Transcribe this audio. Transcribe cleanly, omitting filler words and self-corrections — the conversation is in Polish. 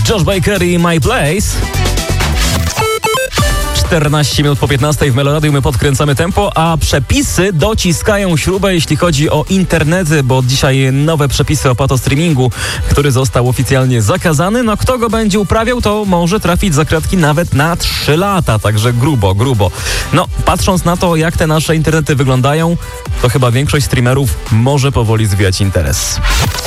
Josh Baker i My Place. 14 minut po 15 w Meloradiu my podkręcamy tempo, a przepisy dociskają śrubę, jeśli chodzi o internety, bo dzisiaj nowe przepisy o patostreamingu, który został oficjalnie zakazany. No kto go będzie uprawiał, to może trafić za kratki nawet na 3 lata, także grubo. No, patrząc na to, jak te nasze internety wyglądają, to chyba większość streamerów może powoli zwijać interes.